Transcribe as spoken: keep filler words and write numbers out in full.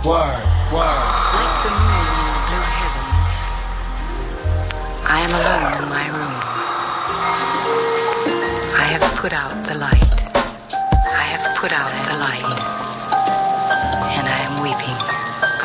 Word, word. Like the moon in the blue heavens, I am alone in my room. I have put out the light. I have put out the light.